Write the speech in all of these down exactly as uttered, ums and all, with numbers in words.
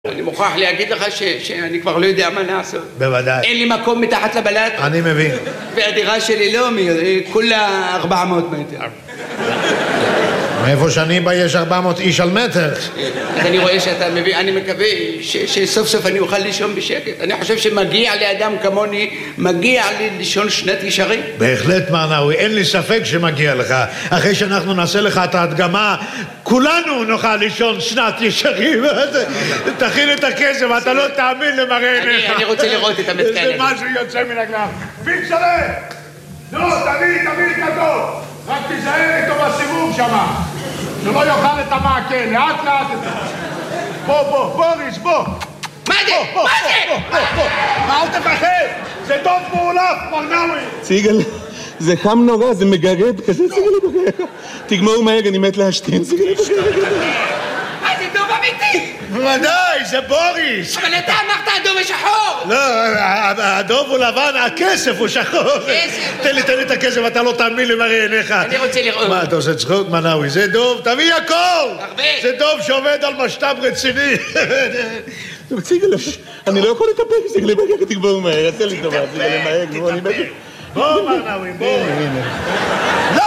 אני מוכרח להגיד לך שאני כבר לא יודע מה לעשות. בוודאי. אין לי מקום מתחת לבלט. אני מבין. והדירה שלי לא, כולה ארבע מאות מטר. מאיפה שאני בא יש ארבע מאות איש על מטר. אז אני רואה שאתה מבין, אני מקווה שסוף סוף אני אוכל לישון בשקט. אני חושב שמגיע לאדם כמוני, מגיע לי לישון שנת ישרים. בהחלט מרנאווי, אין לי ספק שמגיע לך. אחרי שאנחנו נעשה לך את ההדגמה, כולנו נוכל לישון שנת ישרים. תכין את הכסף, אתה לא תאמין למראה עיניך. אני רוצה לראות את המתקן הזה. זה משהו יוצא מן הכלל. פיק שלם! לא, תביא, תביא כתוב! רק תיזהר איתו בסיבוב שמה, שלא יאכל את המעקה, לאט לאט. בוא, בוא, בוריס, בוא. מה זה? מה זה? מה, אל תפחד, זה דוב מעולף, מרנאווי. סיגל, זה חם נורא, זה מגרד כזה, סיגל בגלל. תגמור מהר, אני מת להשתין, סיגל בגלל. מה זה דוב אמיתי? בוודאי, זה בוריס. אבל אתה אמרת הדוב השחור. לא, הדוב הוא לבן, הכסף הוא שחור. כסף. תן לי, תן לי את הכסף, אתה לא תאמין למראה עיניך. אני רוצה לראות. מה, אתה עושה צחוק, מרנאווי? זה דוב, תביא הכל. הרבה. זה דוב שעובד על משת"פ רציני. סיגל, אני לא יכול לטפל, סיגל בגלל, תגמור מהר, עשה לי טובה, סיגל מהר, אני מת. בוא, מרנאווי, בוא. לא!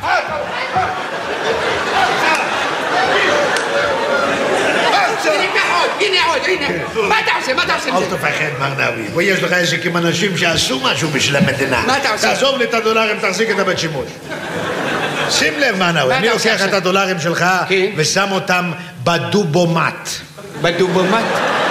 הנה עוד, הנה. מה אתה עושה? מה אתה עושה? אל תפחד, מרנאווי. ויש לך עסק עם אנשים שעשו משהו בשביל המדינה. מה אתה עושה? תעזוב לי את הדולרים, תחזיק את הבית שימוש. שים לב, מרנאווי, אני לוקח את הדולרים שלך ושם אותם בדובומט. בדובומט?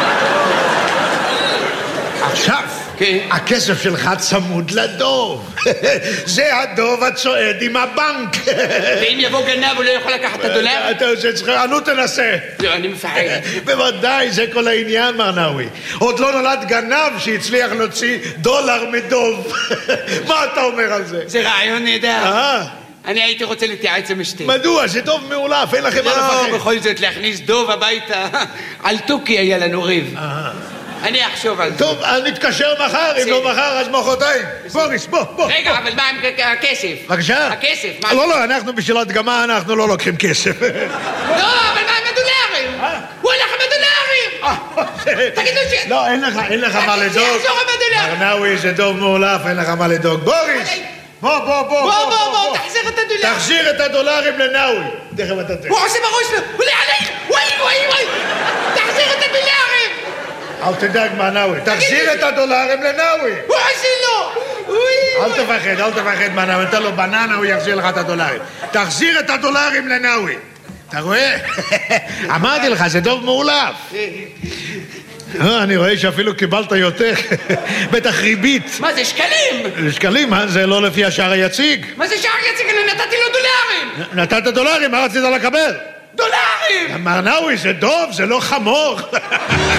עכשיו, הכסף שלך צמוד לדוב. זה הדוב הצועד עם הבנק. ואם יבוא גנב הוא לא יכול לקחת את הדולר? אתה עושה צחוק, נו תנסה. לא, אני מפחד. בוודאי, זה כל העניין, מרנאווי. עוד לא נולד גנב שהצליח להוציא דולר מדוב. מה אתה אומר על זה? זה רעיון נהדר. אה? אני הייתי רוצה להתייעץ עם אשתי. מדוע? זה דוב מעולף, אין לכם מה לפחד. לא, בכל זאת להכניס דוב הביתה. על תוכי היה לנו ריב. אני אחשוב על זה. טוב, נתקשר מחר, אם לא מחר אז מחרתיים. בוריס, בוא, בוא. רגע, אבל מה עם הכסף? בבקשה? הכסף, מה? לא, לא, אנחנו בשביל הדגמה, אנחנו לא לוקחים כסף. לא, אבל מה עם הדולרים? הוא הלך עם הדולרים! תגידו ש... לא, אין לך, אין לך מה לדאוג. שיחזור עם הדולרים! מרנאווי זה דוב מעולף, אין לך מה לדאוג. בוריס! בוא, בוא, בוא, בוא, בוא, בוא, תחזיר את הדולרים! תחזיר את הדולרים לנאווי. תכף אתה תראה. הוא עושה בראש לו, הוא עולה עלי! וואי, וואי, וואי! תחזיר את הדולרים! אל תדאג מרנאווי, תחזיר את הדולרים לנאווי. הוא עושה לו! אל תפחד, אל תפחד מרנאווי, אתה לו בננה, הוא יחזיר לך את הדולרים. תחזיר את הדולרים לנאוי. אתה רואה? אמרתי לך, זה דוב מעולף. אני רואה שאפילו קיבלת יותר. בטח ריבית. מה זה, שקלים? שקלים, זה לא לפי השער היציג. מה זה שער יציג? אני נתתי לו דולרים! נתת דולרים, מה רצית לקבל? דולרים! מרנאווי, זה דוב, זה לא חמור.